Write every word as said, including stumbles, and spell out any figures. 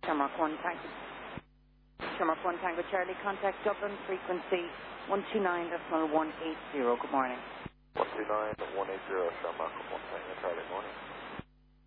Shamrock one Tango. Shamrock one Tango Charlie, contact Dublin, frequency one two nine point one eight zero. Good morning. one two nine point one eight zero, Shamrock one Tango Charlie, morning.